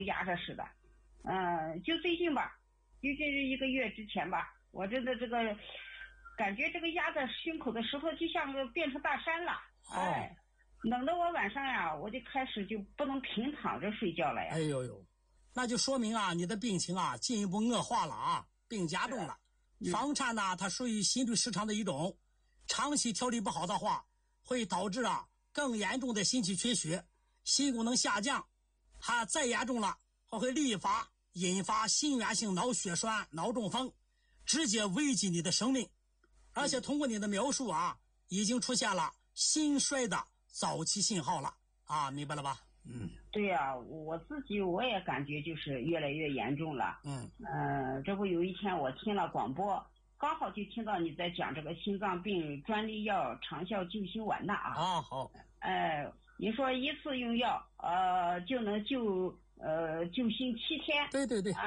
压着似的。就最近吧，就这1个月之前吧，我真的这个感觉这个压在胸口的石头就像个变成大山了。哎，冷得我晚上呀，我就开始就不能平躺着睡觉了呀。 哎呦呦，那就说明啊，你的病情啊进一步恶化了啊，病加重了。房颤呢，它属于心律失常的一种，长期调理不好的话，会导致啊更严重的心气缺血，心功能下降，还再严重了，还会立发引发心源性脑血栓、脑中风，直接危及你的生命。而且通过你的描述啊，已经出现了心衰的早期信号了啊，明白了吧？ 对呀，我自己我也感觉就是越来越严重了。这不有一天我听了广播，刚好就听到你在讲这个心脏病专利药长效救心丸的啊。 啊，好。 你说一次用药就能救心7天。 对对对。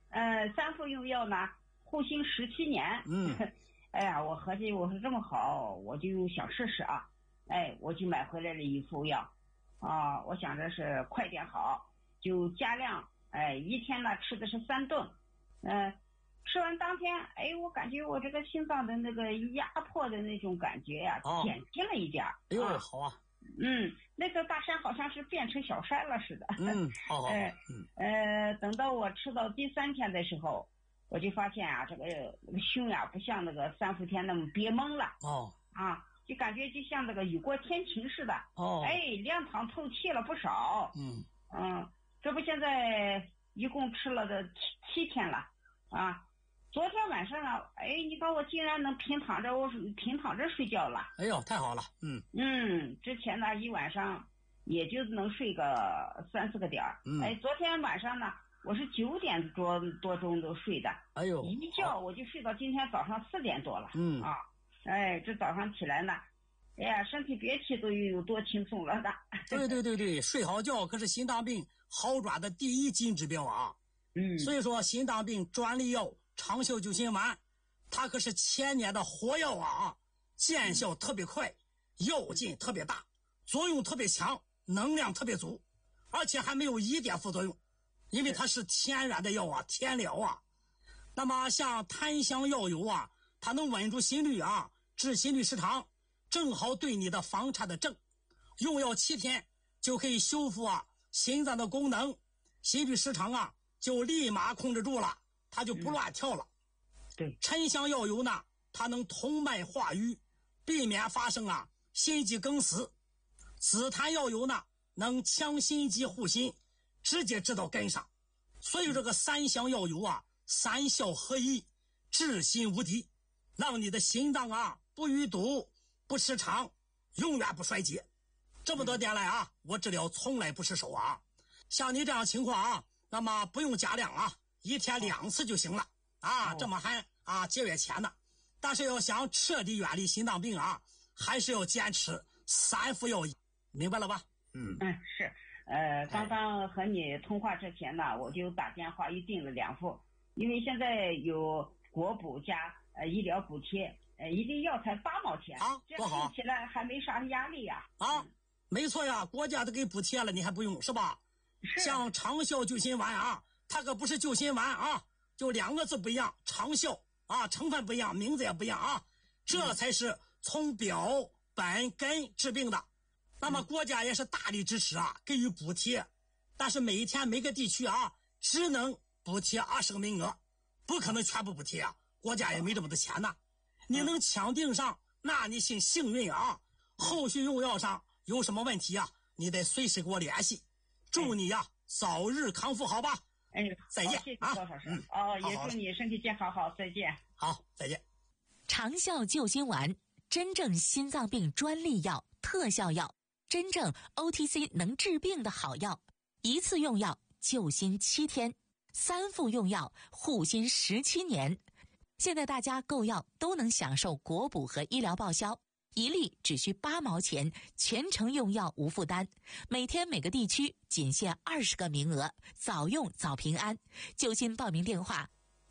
3副用药呢，护心17年。哎呀，我合计我说这么好，我就想试试啊。我就买回来了1副药。我想着是快点好，就加量，一天呢吃的是3顿，吃完当天，我感觉我这个心脏的那个压迫的那种感觉呀，减轻了一点。 哎呦，好啊。 那个大山好像是变成小山了似的。 好。 等到我吃到第3天的时候，我就发现啊，这个胸呀不像那个3伏天那么憋闷了。就感觉就像那个雨过天晴似的。凉躺透气了不少。这不现在一共吃了的7天了啊。昨天晚上呢，你看我竟然能平躺着睡觉了。 哎呦，太好了。 之前呢一晚上也就能睡个3、4个点。昨天晚上呢，我是9点多钟都睡的。 哎呦， 一觉我就睡到今天早上4点多了。这早上起来呢，身体别提都有多轻松了的。 对，睡好觉可是心脏病好转的第一金指标啊。所以说心脏病专利药长效救心丸，它可是1000年的活药啊，见效特别快，药劲特别大，作用特别强，能量特别足，而且还没有一点副作用，因为它是天然的药啊，天疗啊。那么像檀香药油啊，它能稳住心率啊，治心律失常，正好对你的房颤的症，用药7天就可以修复啊心脏的功能，心律失常啊就立马控制住了，它就不乱跳了。 对， 沉香药油呢，它能通脉化瘀，避免发生啊心肌梗死。紫檀药油呢，能强心肌护心，直接治到根上。所以这个3香药油啊，3效合一，治心无敌，让你的心脏啊不淤堵不失常，永远不衰竭。这么多年来啊，我治疗从来不失手啊。像你这样情况啊，那么不用加量啊，1天2次就行了啊，这么还节约钱呢。但是要想彻底远离心脏病啊，还是要坚持3副药，明白了吧？ 是。刚刚和你通话之前呢，我就打电话预定了2副，因为现在有国补加医疗补贴，一粒药才8毛钱啊，这样用起来还没啥压力呀。 没错呀，国家都给补贴了，你还不用是吧？像长效救心丸啊，它可不是救心丸啊，就2个字不一样，长效啊，成分不一样，名字也不一样啊，这才是从表本根治病的。那么国家也是大力支持啊，给予补贴，但是每天每个地区啊，只能补贴20个名额，不可能全部补贴啊，国家也没这么多钱呢。你能抢定上，那你姓幸运啊。后续用药上有什么问题啊，你得随时给我联系。祝你呀早日康复，好吧？再见。 谢谢高老师。也祝你身体健康，好，再见。 好，再见。 长效救心丸，真正心脏病专利药、特效药，真正 OTC 能治病的好药。1次用药救心7天，3副用药护心17年。现在大家购药都能享受国补和医疗报销，1粒只需8毛钱，全程用药无负担。每天每个地区仅限20个名额，早用早平安。就近报名电话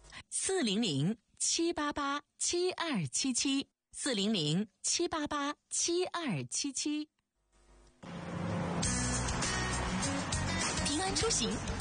400-788-7277 400-788-7277。平安出行，